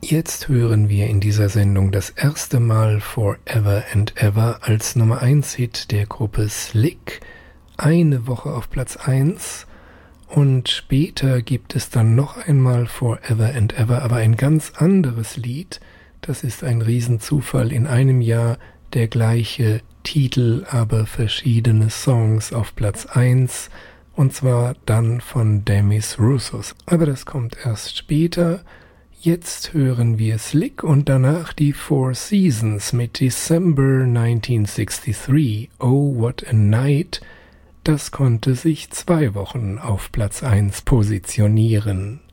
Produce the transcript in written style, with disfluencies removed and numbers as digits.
Jetzt hören wir in dieser Sendung das erste Mal Forever and Ever als Nummer 1 Hit der Gruppe Slick, eine Woche auf Platz 1, und später gibt es dann noch einmal Forever and Ever, aber ein ganz anderes Lied. Das ist ein Riesenzufall, in einem Jahr der gleiche Titel, aber verschiedene Songs auf Platz 1, und zwar dann von Demis Roussos. Aber das kommt erst später. Jetzt hören wir Slick und danach die Four Seasons mit December 1963, Oh What a Night. Das konnte sich 2 Wochen auf Platz 1 positionieren.